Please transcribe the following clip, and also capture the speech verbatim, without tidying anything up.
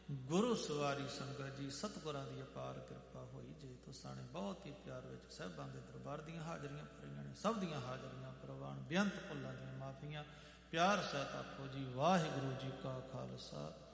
ਗੁਰੂ ਸਵਾਰੀ ਸੰਗਤ ਜੀ, ਸਤਿਗੁਰਾਂ ਦੀ ਅਪਾਰ ਕਿਰਪਾ ਹੋਈ ਜੇ ਤੁਸਾਂ ਨੇ ਬਹੁਤ ਹੀ ਪਿਆਰ ਵਿੱਚ ਸਾਹਿਬਾਂ ਦੇ ਦਰਬਾਰ ਦੀਆਂ ਹਾਜ਼ਰੀਆਂ ਭਰੀਆਂ ਨੇ। ਸਭ ਦੀਆਂ ਹਾਜ਼ਰੀਆਂ ਪ੍ਰਵਾਨ, ਬੇਅੰਤ ਭੁੱਲਾਂ ਦੀਆਂ ਮਾਫੀਆਂ। ਪਿਆਰ ਸਹਿਤ ਆਖੋ ਜੀ ਵਾਹਿਗੁਰੂ ਜੀ ਕਾ ਖਾਲਸਾ